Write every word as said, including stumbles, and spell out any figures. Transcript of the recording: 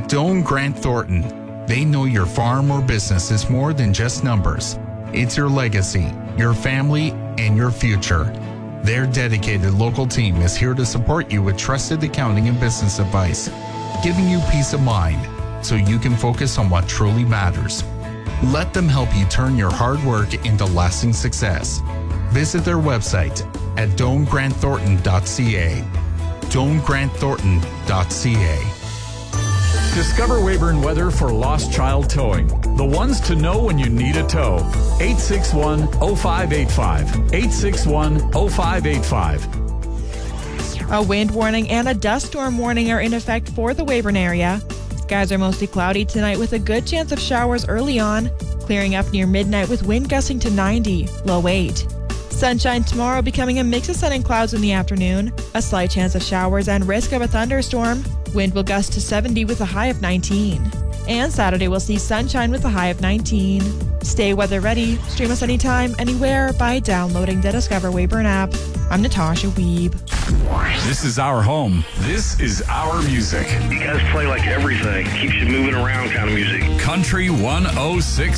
Doan Grant Thornton. They know your farm or business is more than just numbers. It's your legacy, your family, and your future. Their dedicated local team is here to support you with trusted accounting and business advice, giving you peace of mind so you can focus on what truly matters. Let them help you turn your hard work into lasting success. Visit their website at doan grant thornton dot c a. doan grant thornton dot c a. Discover Weyburn Weather for Lost Child Towing. The ones to know when you need a tow. eight six one, oh five eight five. eight six one, oh five eight five. A wind warning and a dust storm warning are in effect for the Weyburn area. Skies are mostly cloudy tonight with a good chance of showers early on, clearing up near midnight with wind gusting to ninety, low eight. Sunshine tomorrow, becoming a mix of sun and clouds in the afternoon. A slight chance of showers and risk of a thunderstorm. Wind will gust to seventy with a high of nineteen. And Saturday we'll see sunshine with a high of nineteen. Stay weather ready. Stream us anytime, anywhere by downloading the Discover Weyburn app. I'm Natasha Weeb. This is our home. This is our music. You guys play like everything. Keeps you moving around kind of music. Country one oh six